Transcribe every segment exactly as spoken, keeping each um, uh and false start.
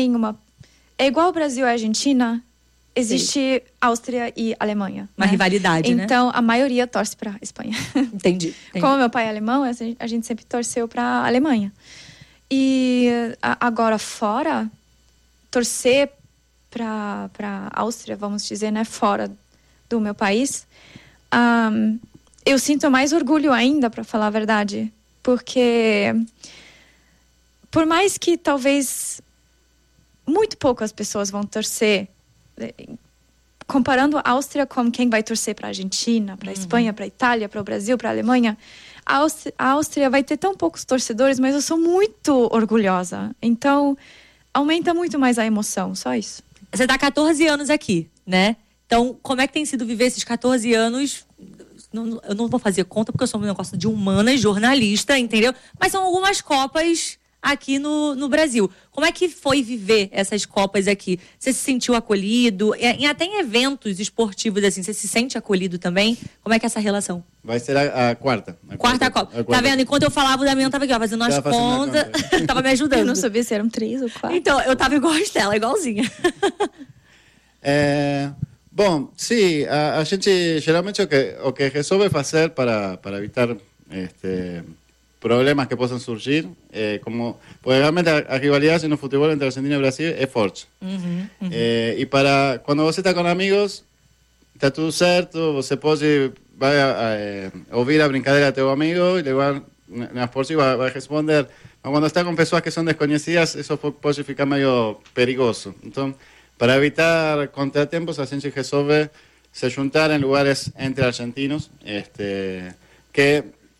tem uma... É igual o Brasil e a Argentina, existe Sim. Áustria e Alemanha. Uma né? rivalidade, então, né? Então, a maioria torce pra Espanha. Entendi, entendi. Como meu pai é alemão, a gente sempre torceu pra Alemanha. E agora, fora, torcer pra, pra Áustria, vamos dizer, né? Fora do meu país, um, eu sinto mais orgulho ainda, pra falar a verdade. Porque, por mais que talvez muito poucas pessoas vão torcer, comparando a Áustria com quem vai torcer para a Argentina, para a uhum. Espanha, para a Itália, para o Brasil, para a Alemanha, a Áustria, a Áustria vai ter tão poucos torcedores, mas eu sou muito orgulhosa. Então, aumenta muito mais a emoção, só isso. Você está há catorze anos aqui, né? Então, como é que tem sido viver esses catorze anos? Não, eu não vou fazer conta, porque eu sou um negócio de humanas, jornalista, entendeu? Mas são algumas Copas aqui no, no Brasil. Como é que foi viver essas Copas aqui? Você se sentiu acolhido? E até em eventos esportivos, assim, você se sente acolhido também? Como é que é essa relação? Vai ser a, a quarta. A quarta, quarta Copa. A quarta. Tá vendo? Enquanto eu falava, o Damião tava aqui, ó, fazendo as contas. Conta. Tava me ajudando. Eu não sabia se eram três ou quatro. Então, eu tava igual a Estela, igualzinha. É... Bom, sim, a, a gente geralmente o que, o que resolve fazer para, para evitar este, problemas que possam surgir, é, como, porque realmente a, a rivalidade no futebol entre Argentina e Brasil é forte. Uhum, uhum. É, e para quando você está com amigos, está tudo certo, você pode vai a, a, ouvir a brincadeira do teu amigo e levar nas por si vai, vai responder. Mas quando está com pessoas que são desconhecidas, isso pode ficar meio perigoso. Então, para evitar contratempos, a gente resolve se juntar em lugares entre argentinos, este, que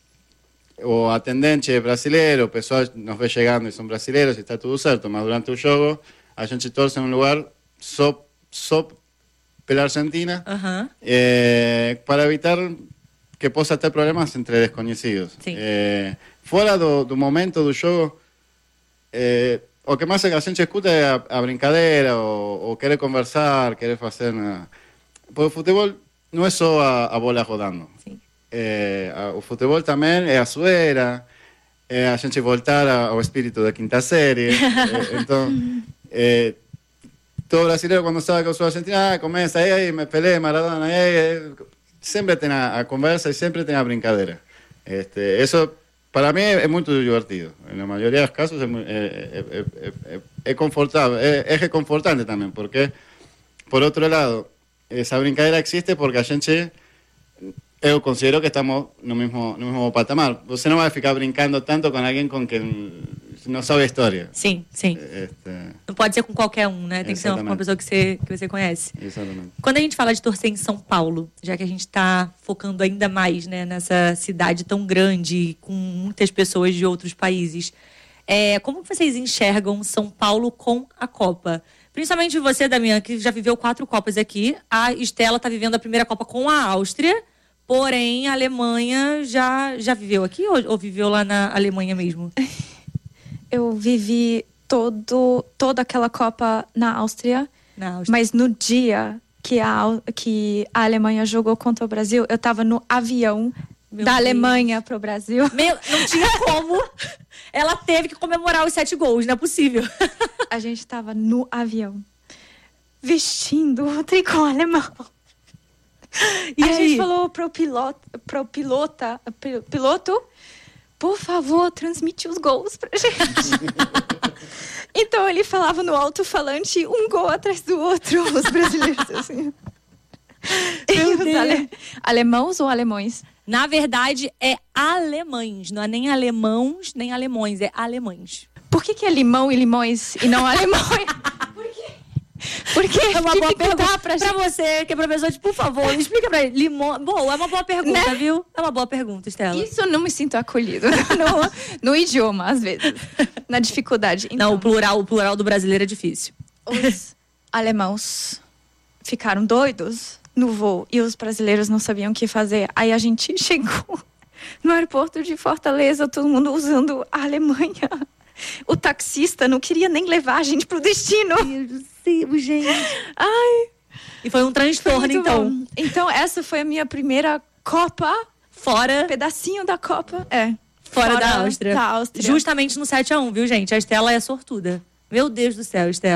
o atendente é brasileiro, o pessoal nos vê chegando e são brasileiros e está tudo certo, mas durante o jogo a gente torce em um lugar só, só pela Argentina, uh-huh. eh, para evitar que possa ter problemas entre desconhecidos. Eh, fora do, do momento do jogo, eh, o que mais a gente escuta é a, a brincadeira, ou, ou querer conversar, querer fazer... Uma... Porque o futebol não é só a, a bola rodando. É, a, o futebol também é a zoeira, é a gente voltar a, ao espírito da quinta série. é, então, é, todo brasileiro quando sabe que eu sou argentino, ah, começa aí, aí, me peleé, Maradona, aí, aí, sempre tem a, a conversa e sempre tem a brincadeira. Este, isso... Para mí es muy divertido. En la mayoría de los casos es, muy, es, es, es, es confortable, es, es reconfortante también, porque, por otro lado, esa brincadera existe porque a gente, eu considero que estamos no mismo, no mismo patamar. Você não vai ficar brincando tanto com alguém com quem não sabe a história. Sim, sim. Este... Não pode ser com qualquer um, né? Tem Exatamente. Que ser uma, uma pessoa que você, que você conhece. Exatamente. Quando a gente fala de torcer em São Paulo, já que a gente está focando ainda mais, né, nessa cidade tão grande, com muitas pessoas de outros países, é, como vocês enxergam São Paulo com a Copa? Principalmente você, Damião, que já viveu quatro Copas aqui. A Estela está vivendo a primeira Copa com a Áustria, porém a Alemanha já, já viveu aqui ou, ou viveu lá na Alemanha mesmo? Eu vivi todo, toda aquela Copa na Áustria, na Áustria. Mas no dia que a, que a Alemanha jogou contra o Brasil, eu estava no avião Meu da Deus. Alemanha para o Brasil. Meu, não tinha como. Ela teve que comemorar os sete gols, não é possível. A gente estava no avião, vestindo o tricô alemão. E a aí? gente falou pro piloto, pro pilota, piloto, por favor, transmite os gols pra gente. Então ele falava no alto-falante, um gol atrás do outro, os brasileiros assim. Meu Deus. Ale... Alemãos ou alemães? Na verdade, é alemães, não é nem alemãos, nem alemões, é alemães. Por que que é limão e limões e não alemães? Por quê? Porque é uma boa pergunta pra, pra gente... você, que é professor, por favor, me explica pra ele. Limão... Bom, é uma boa pergunta, né? Viu? É uma boa pergunta, Estela. Isso eu não me sinto acolhido no, no idioma, às vezes. Na dificuldade. Então, não, o plural, o plural do brasileiro é difícil. Os alemãos ficaram doidos no voo e os brasileiros não sabiam o que fazer. Aí a gente chegou no aeroporto de Fortaleza, todo mundo usando a Alemanha. O taxista não queria nem levar a gente pro destino. Meu Deus do céu, gente. Ai. E foi um transtorno, foi então. Bom. Então, essa foi a minha primeira Copa. Fora. Pedacinho da Copa. É. Fora, Fora da Áustria. Da Áustria. Justamente no sete a um, viu, gente? A Estela é sortuda. Meu Deus do céu, Estela.